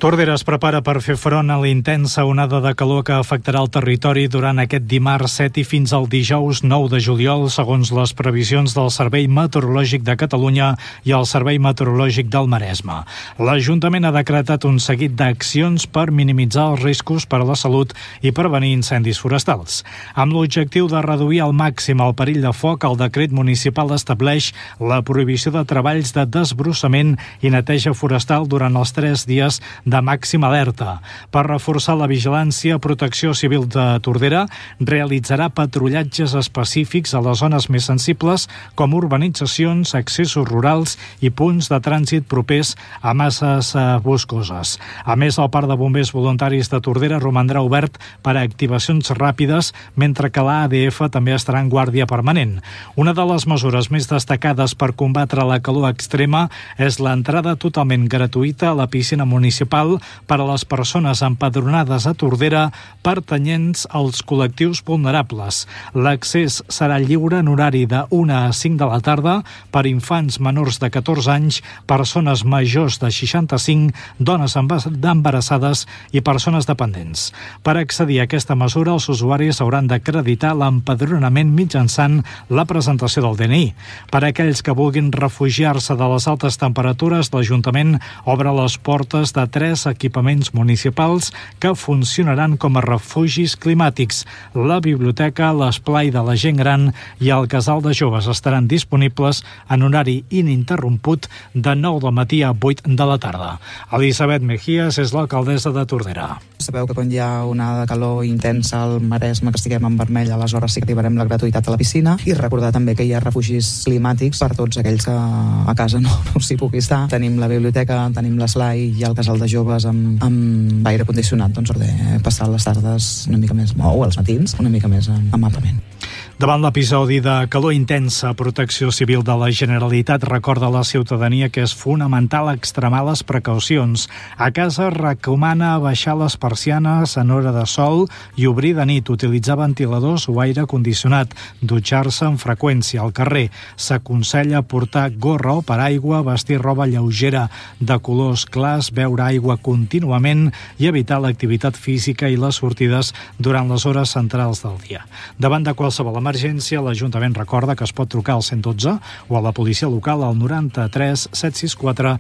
Tordera es prepara per fer front a la intensa onada de calor que afectarà el territori durant aquest dimarts 7 i fins al dijous 9 de juliol, segons les previsions del Servei Meteorològic de Catalunya i el Servei Meteorològic del Maresme. L'Ajuntament ha decretat un seguit d'accions per minimitzar els riscos per a la salut i prevenir incendis forestals. Amb l'objectiu de reduir al màxim el perill de foc, el decret municipal estableix la prohibició de treballs de desbrossament i neteja forestal durant els 3 dies de màxima alerta. Per reforçar la vigilància, Protecció Civil de Tordera realitzarà patrullatges específics a les zones més sensibles com urbanitzacions, accessos rurals i punts de trànsit propers a masses boscoses. A més, el Parc de Bombers Voluntaris de Tordera romandrà obert per a activacions ràpides, mentre que l'ADF també estarà en guàrdia permanent. Una de les mesures més destacades per combatre la calor extrema és l'entrada totalment gratuïta a la piscina municipal per a les persones empadronades a Tordera pertanyents als col·lectius vulnerables. L'accés serà lliure en horari de 1 a 5 de la tarda per infants menors de 14 anys, persones majors de 65, dones embarassades i persones dependents. Per accedir a aquesta mesura, els usuaris hauran d'acreditar l'empadronament mitjançant la presentació del DNI. Per a aquells que vulguin refugiar-se de les altes temperatures, l'Ajuntament obre les portes de 3 equipaments municipals que funcionaran com a refugis climàtics. La biblioteca, l'esplai de la gent gran i el casal de joves estaran disponibles en horari ininterromput de 9 del matí a 8 de la tarda. Elisabet Mejías és l'alcaldessa de Tordera. Sabeu que quan hi ha una calor intensa al Maresme, que estiguem en vermell, aleshores sí que activarem la gratuïtat a la piscina, i recordar també que hi ha refugis climàtics per tots aquells que a casa no s'hi pugui estar. Tenim la biblioteca, tenim l'esplai i el casal de joves amb aire condicionat, doncs per passar les tardes una mica més, o els matins una mica més amablement. Davant l'episodi de calor intensa, Protecció Civil de la Generalitat recorda a la ciutadania que és fonamental extremar les precaucions. A casa recomana baixar les persianes en hora de sol i obrir de nit, utilitzar ventiladors o aire condicionat, dutxar-se amb freqüència. Al carrer s'aconsella portar gorra o paraigua, vestir roba lleugera de colors clars, beure aigua contínuament i evitar l'activitat física i les sortides durant les hores centrals del dia. Davant de qualsevol emergència, l'Ajuntament recorda que es pot trucar al 112 o a la policia local al 93 764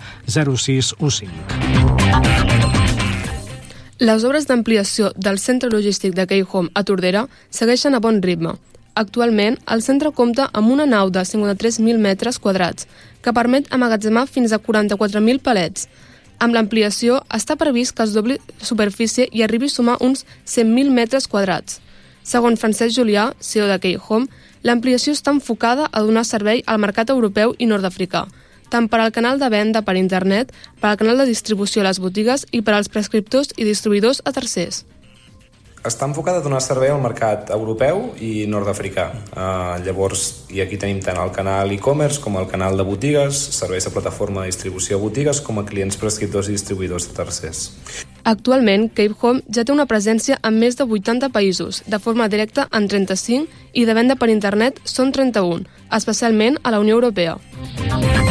0615. Les obres d'ampliació del centre logístic de Key Home a Tordera segueixen a bon ritme. Actualment, el centre compta amb una nau de 53.000 metres quadrats, que permet emmagatzemar fins a 44.000 palets. Amb l'ampliació, està previst que es dobli superfície i arribi a sumar uns 100.000 metres quadrats. Segons Francesc Julià, CEO de Key Home, l'ampliació està enfocada a donar servei al mercat europeu i nord-africà, tant per al canal de venda per internet, per al canal de distribució a les botigues i per als prescriptors i distribuïdors a tercers. Està enfocada a donar servei al mercat europeu i nord-africà. Llavors, i aquí tenim tant el canal e-commerce com el canal de botigues, serveis de plataforma de distribució a botigues com a clients prescriptors i distribuïdors de tercers. Actualment, Cape Home ja té una presència en més de 80 països, de forma directa en 35 i de venda per internet són 31, especialment a la Unió Europea.